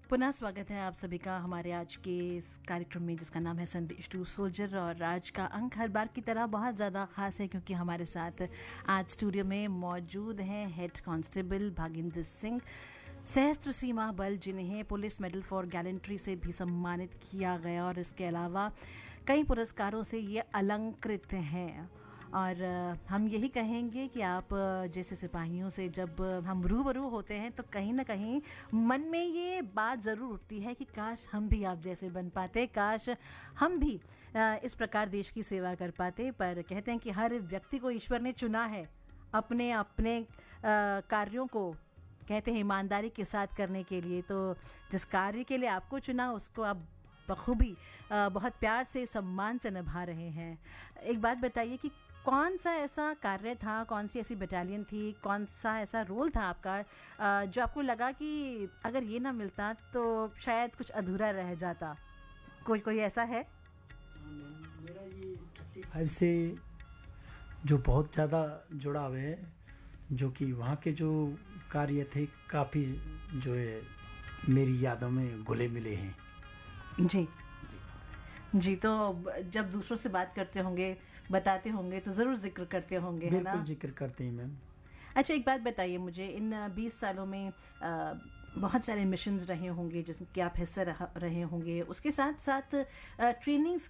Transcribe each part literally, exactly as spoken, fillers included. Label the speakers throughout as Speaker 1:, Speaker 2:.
Speaker 1: पुनः स्वागत है आप सभी का हमारे आज के इस कार्यक्रम में जिसका नाम है संदेश टू सोल्जर। और आज का अंक हर बार की तरह बहुत ज़्यादा ख़ास है क्योंकि हमारे साथ आज स्टूडियो में मौजूद हैं हेड कांस्टेबल भागिंदर सिंह, सशस्त्र सीमा बल, जिन्हें पुलिस मेडल फॉर गैलेंट्री से भी सम्मानित किया गया और इसके अलावा कई पुरस्कारों से ये अलंकृत हैं। और हम यही कहेंगे कि आप जैसे सिपाहियों से जब हम रूबरू होते हैं तो कहीं ना कहीं मन में ये बात ज़रूर उठती है कि काश हम भी आप जैसे बन पाते, काश हम भी इस प्रकार देश की सेवा कर पाते। पर कहते हैं कि हर व्यक्ति को ईश्वर ने चुना है अपने अपने कार्यों को, कहते हैं ईमानदारी के साथ करने के लिए। तो जिस कार्य के लिए आपको चुना उसको आप बखूबी बहुत प्यार से, सम्मान से निभा रहे हैं। एक बात बताइए कि कौन सा ऐसा कार्य था, कौन सी ऐसी बटालियन थी, कौन सा ऐसा रोल था आपका जो आपको लगा कि अगर ये ना मिलता तो शायद कुछ अधूरा रह जाता? कोई कोई ऐसा है?
Speaker 2: मेरा ये पैंतीस से जो बहुत ज़्यादा जुड़ाव है, जो कि वहाँ के जो कार्य थे काफ़ी जो है मेरी यादों में घुले मिले हैं।
Speaker 1: जी जी, तो जब दूसरों से बात करते होंगे, बताते होंगे तो ज़रूर जिक्र करते होंगे, है ना?
Speaker 2: बिल्कुल जिक्र करते हैं मैम।
Speaker 1: अच्छा, एक बात बताइए मुझे, इन बीस सालों में आ, बहुत सारे मिशंस रहे होंगे जिसके आप हिस्सा रहे होंगे, उसके साथ साथ ट्रेनिंग्स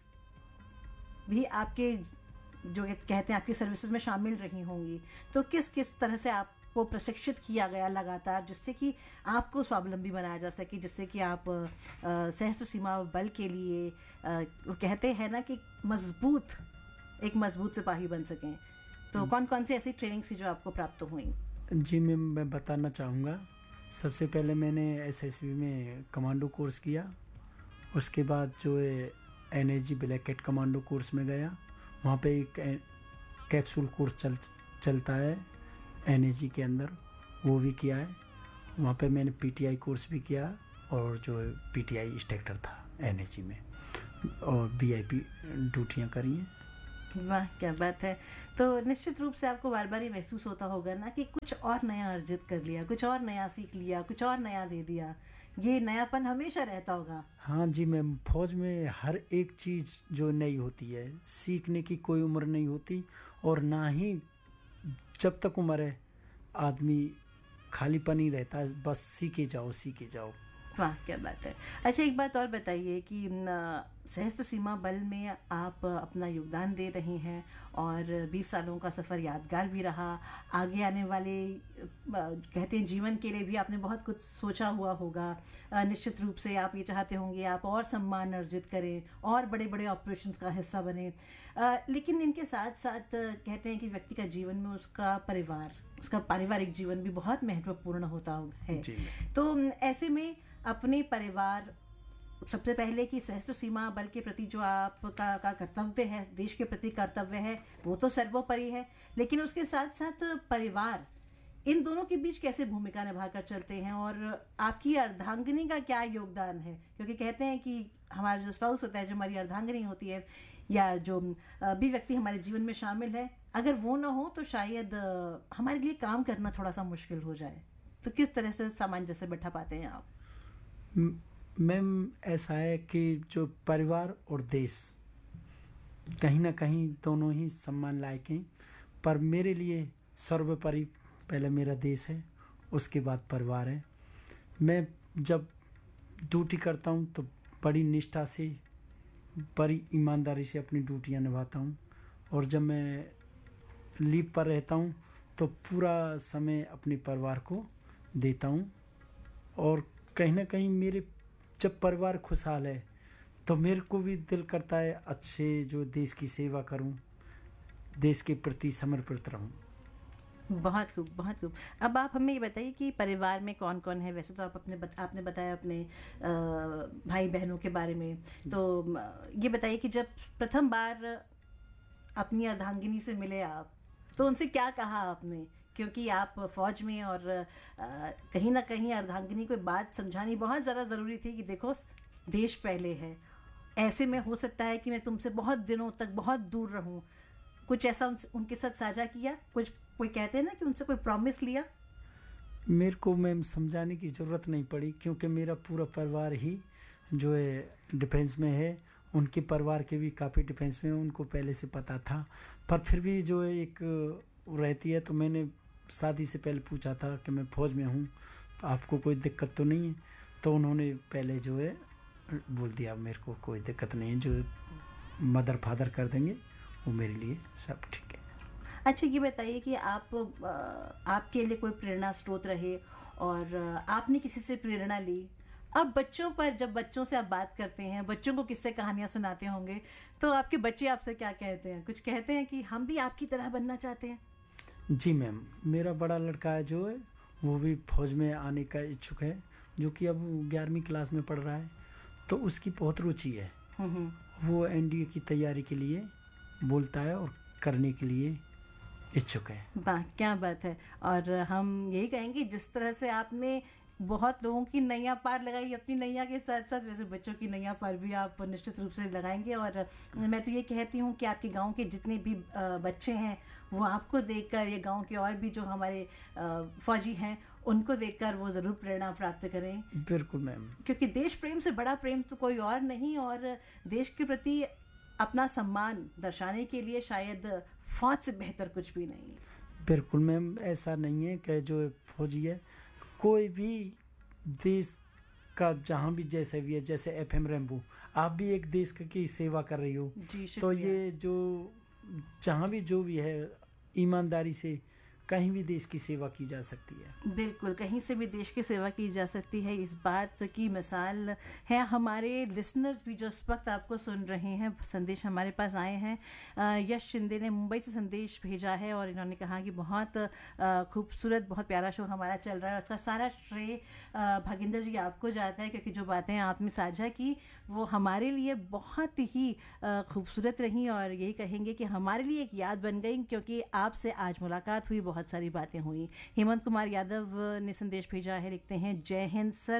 Speaker 1: भी आपके जो कहते हैं आपकी सर्विसेज में शामिल रही होंगी। तो किस किस तरह से आप को प्रशिक्षित किया गया लगातार जिससे कि आपको स्वावलंबी बनाया जा सके, जिससे कि आप सशस्त्र सीमा बल के लिए आ, वो कहते हैं ना कि मजबूत एक मजबूत सिपाही बन सकें? तो कौन कौन सी ऐसी ट्रेनिंग थी जो आपको प्राप्त हुई?
Speaker 2: जी मैम, मैं बताना चाहूँगा। सबसे पहले मैंने एसएसबी में कमांडो कोर्स किया। उसके बाद जो है NSG black cat commando course में गया। वहाँ पे एक कैप्सूल कोर्स चल चलता है एनएसजी के अंदर, वो भी किया है। वहाँ पे मैंने पीटीआई कोर्स भी किया और जो पीटीआई इंस्ट्रक्टर था एनएसजी में, और वीआईपी ड्यूटियाँ करी हैं।
Speaker 1: वाह, क्या बात है। तो निश्चित रूप से आपको बार बार ये महसूस होता होगा ना कि कुछ और नया अर्जित कर लिया, कुछ और नया सीख लिया, कुछ और नया दे दिया। ये नयापन हमेशा रहता होगा।
Speaker 2: हाँ जी मैम, फौज में हर एक चीज़ जो नई होती है, सीखने की कोई उम्र नहीं होती, और ना ही जब तक उम्र है आदमी खालीपन ही रहता है, बस सीखे जाओ सीखे जाओ।
Speaker 1: वाह, क्या बात है। अच्छा, एक बात और बताइए कि सशस्त्र सीमा बल में आप अपना योगदान दे रहे हैं और बीस सालों का सफ़र यादगार भी रहा। आगे आने वाले कहते हैं जीवन के लिए भी आपने बहुत कुछ सोचा हुआ होगा। निश्चित रूप से आप ये चाहते होंगे आप और सम्मान अर्जित करें और बड़े बड़े ऑपरेशंस का हिस्सा बने, लेकिन इनके साथ साथ कहते हैं कि व्यक्ति का जीवन में उसका परिवार, उसका पारिवारिक जीवन भी बहुत महत्वपूर्ण होता है। तो ऐसे में अपने परिवार, सबसे पहले कि सशस्त्र सीमा बल के प्रति जो आपका का कर्तव्य है, देश के प्रति कर्तव्य है, वो तो सर्वोपरि है, लेकिन उसके साथ साथ परिवार, इन दोनों के बीच कैसे भूमिका निभाकर चलते हैं और आपकी अर्धांगिनी का क्या योगदान है? क्योंकि कहते हैं कि हमारा जो स्पाउस होता है, जो हमारी अर्धांगिनी होती है, या जो भी व्यक्ति हमारे जीवन में शामिल है, अगर वो ना हो तो शायद हमारे लिए काम करना थोड़ा सा मुश्किल हो जाए। तो किस तरह से सामंजस्य बैठा पाते हैं आप?
Speaker 2: मैम, ऐसा है कि जो परिवार और देश कहीं ना कहीं दोनों ही सम्मान लायक हैं, पर मेरे लिए सर्वोपरि पहले मेरा देश है, उसके बाद परिवार है। मैं जब ड्यूटी करता हूँ तो बड़ी निष्ठा से, बड़ी ईमानदारी से अपनी ड्यूटियाँ निभाता हूँ, और जब मैं लीव पर रहता हूँ तो पूरा समय अपने परिवार को देता हूँ। और कहीं ना कहीं मेरे जब परिवार खुशहाल है तो मेरे को भी दिल करता है अच्छे जो देश की सेवा करूं, देश के प्रति समर्पित रहूं।
Speaker 1: बहुत खूब, बहुत खूब। अब आप हमें ये बताइए कि परिवार में कौन कौन है? वैसे तो आप अपने बत, आपने बताया अपने आ, भाई बहनों के बारे में, तो ये बताइए कि जब प्रथम बार अपनी अर्धांगिनी से मिले आप, तो उनसे क्या कहा आपने? क्योंकि आप फौज में और आ, कहीं ना कहीं अर्धांगिनी को बात समझानी बहुत ज़्यादा ज़रूरी थी कि देखो देश पहले है, ऐसे में हो सकता है कि मैं तुमसे बहुत दिनों तक बहुत दूर रहूं। कुछ ऐसा उन, उनके साथ साझा किया? कुछ कोई कहते हैं ना कि उनसे कोई प्रॉमिस लिया?
Speaker 2: मेरे को मैम समझाने की ज़रूरत नहीं पड़ी, क्योंकि मेरा पूरा परिवार ही जो है डिफेंस में है। उनके परिवार के भी काफ़ी डिफेंस में हैं, उनको पहले से पता था। पर फिर भी जो है एक रहती है, तो मैंने शादी से पहले पूछा था कि मैं फ़ौज में हूँ, तो आपको कोई दिक्कत तो नहीं है? तो उन्होंने पहले जो है बोल दिया मेरे को कोई दिक्कत नहीं है, जो मदर फादर कर देंगे वो मेरे लिए सब ठीक है।
Speaker 1: अच्छा, ये बताइए कि आप अ, आपके लिए कोई प्रेरणा स्रोत रहे और अ, आपने किसी से प्रेरणा ली। अब बच्चों पर, जब बच्चों से आप बात करते हैं, बच्चों को किस्से कहानियां सुनाते होंगे, तो आपके बच्चे आपसे क्या कहते हैं? कुछ कहते हैं कि हम भी आपकी तरह बनना चाहते हैं?
Speaker 2: जी मैम, मेरा बड़ा लड़का है जो है वो भी फौज में आने का इच्छुक है, जो कि अब ग्यारहवीं क्लास में पढ़ रहा है। तो उसकी बहुत रुचि है,
Speaker 1: हम्म हम्म।
Speaker 2: वो एनडीए की तैयारी के लिए बोलता है और करने के लिए इच्छुक है।
Speaker 1: वाह, क्या बात है। और हम यही कहेंगे, जिस तरह से आपने बहुत लोगों की नैया पार लगाई अपनी नैया के साथ साथ, वैसे बच्चों की नैया पार भी आप निश्चित रूप से लगाएंगे। और मैं तो ये कहती हूँ कि आपके गांव के जितने भी अ, बच्चे हैं, वो आपको देखकर, ये गांव के और भी जो हमारे अ, फौजी हैं, उनको देखकर वो ज़रूर प्रेरणा प्राप्त करें।
Speaker 2: बिल्कुल मैम।
Speaker 1: क्योंकि देश प्रेम से बड़ा प्रेम तो कोई और नहीं, और देश के प्रति अपना सम्मान दर्शाने के लिए शायद फौज से बेहतर कुछ भी नहीं।
Speaker 2: बिल्कुल मैम, ऐसा नहीं है कि जो फौजी है कोई भी देश का जहाँ भी जैसे भी है, जैसे एफ एम रेम्बो आप भी एक देश की सेवा कर रही हो।
Speaker 1: जी,
Speaker 2: तो
Speaker 1: शुक्रिया।
Speaker 2: ये जो जहाँ भी जो भी है, ईमानदारी से कहीं भी देश की सेवा की जा सकती है।
Speaker 1: बिल्कुल, कहीं से भी देश की सेवा की जा सकती है, इस बात की मिसाल है हमारे लिसनर्स भी जो इस वक्त आपको सुन रहे हैं। संदेश हमारे पास आए हैं। अ, यश शिंदे ने मुंबई से संदेश भेजा है और इन्होंने कहा कि बहुत अ, खूबसूरत, बहुत प्यारा शो हमारा चल रहा है। उसका सारा श्रेय अ, भागिंदर जी आपको जाता है, क्योंकि जो बातें आपने साझा की वो हमारे लिए बहुत ही अ, खूबसूरत रहीं, और यही कहेंगे कि हमारे लिए एक याद बन गई, क्योंकि आपसे आज मुलाकात हुई, बहुत सारी बातें हुई। हेमंत कुमार यादव ने संदेश भेजा है, लिखते हैं, जय हिंद सर।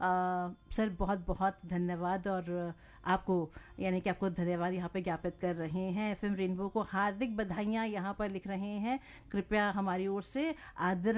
Speaker 1: अ, सर बहुत बहुत धन्यवाद, और आपको, यानी कि आपको धन्यवाद यहाँ पे ज्ञापित कर रहे हैं। एफएम रेनबो को हार्दिक बधाइयाँ यहाँ पर लिख रहे हैं। कृपया हमारी ओर से आदर